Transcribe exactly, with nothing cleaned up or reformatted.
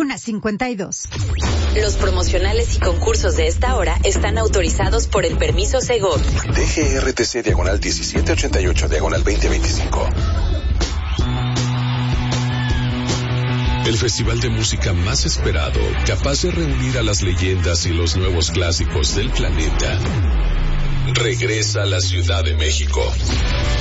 una cincuenta y dos. Los promocionales y concursos de esta hora están autorizados por el permiso Segov. D G R T C diagonal diecisiete ochenta y ocho diagonal veinte veinticinco. El festival de música más esperado, capaz de reunir a las leyendas y los nuevos clásicos del planeta, regresa a la Ciudad de México.